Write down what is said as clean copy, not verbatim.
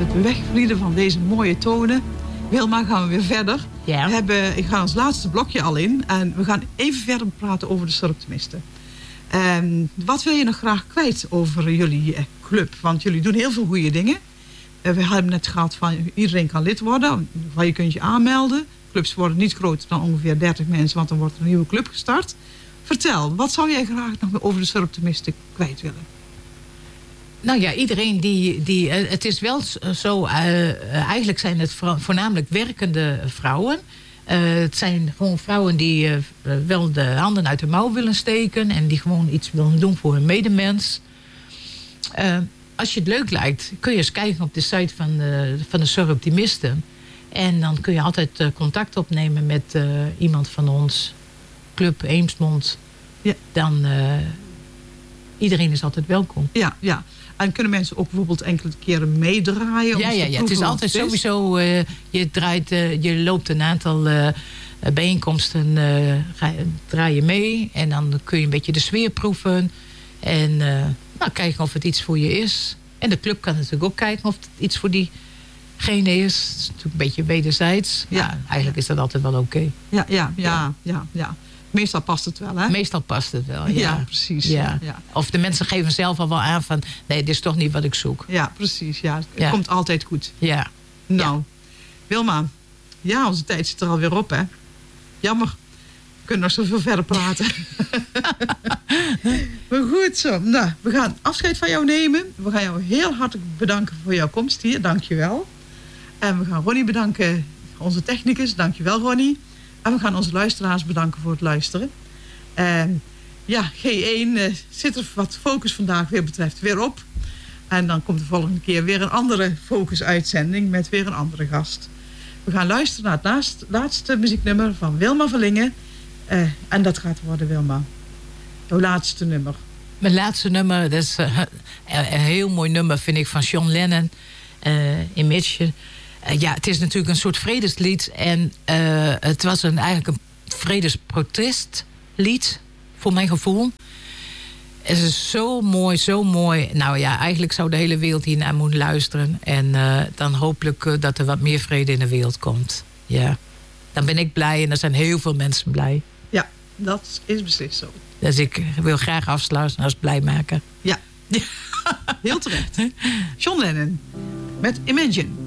wegvlieden van deze mooie tonen. Wilma, gaan we weer verder. Ja. Ik ga ons laatste blokje al in. En we gaan even verder praten over de Surreoptimisten. Wat wil je nog graag kwijt over jullie club? Want jullie doen heel veel goede dingen. We hebben net gehad van iedereen kan lid worden. Van je kunt je aanmelden. Clubs worden niet groter dan ongeveer 30 mensen. Want dan wordt er een nieuwe club gestart. Vertel, wat zou jij graag nog over de Surreoptimisten kwijt willen? Nou ja, iedereen die het is wel zo, eigenlijk zijn het voornamelijk werkende vrouwen. Het zijn gewoon vrouwen die wel de handen uit de mouw willen steken en die gewoon iets willen doen voor hun medemens. Als je het leuk lijkt, kun je eens kijken op de site van de Surreoptimisten. En dan kun je altijd contact opnemen met iemand van ons, Club Eemsmond. Ja. Dan iedereen is altijd welkom. Ja, ja. En kunnen mensen ook bijvoorbeeld enkele keren meedraaien? Ja. Het is altijd sowieso... Je loopt een aantal bijeenkomsten, draai je mee. En dan kun je een beetje de sfeer proeven. En kijken of het iets voor je is. En de club kan natuurlijk ook kijken of het iets voor diegene is. Het is natuurlijk een beetje wederzijds. Ja. Eigenlijk is dat altijd wel oké. Ja. Meestal past het wel, hè? Meestal past het wel, ja. Ja, precies. Ja. Of de mensen geven zelf al wel aan van... nee, dit is toch niet wat ik zoek. Ja, precies. Ja. Het komt altijd goed. Ja. Nou, Wilma. Ja, onze tijd zit er alweer op, hè? Jammer. We kunnen nog zoveel verder praten. Maar goed zo. Nou, we gaan afscheid van jou nemen. We gaan jou heel hartelijk bedanken voor jouw komst hier. Dank je wel. En we gaan Ronnie bedanken, onze technicus. Dank je wel, Ronnie. En we gaan onze luisteraars bedanken voor het luisteren. G1 zit er wat focus vandaag weer betreft weer op. En dan komt de volgende keer weer een andere focus-uitzending met weer een andere gast. We gaan luisteren naar het laatste muzieknummer van Wilma Verlingen. En dat gaat worden, Wilma. Jouw laatste nummer. Mijn laatste nummer, dat is een heel mooi nummer, vind ik, van John Lennon. Image. Het is natuurlijk een soort vredeslied. En het was eigenlijk een vredesprotestlied, voor mijn gevoel. Het is zo mooi, zo mooi. Nou ja, eigenlijk zou de hele wereld hier naar moeten luisteren. En dan hopelijk dat er wat meer vrede in de wereld komt. Ja. Dan ben ik blij en er zijn heel veel mensen blij. Ja, dat is beslist zo. Dus ik wil graag afsluiten als blij maken. Ja, heel terecht. John Lennon met Imagine.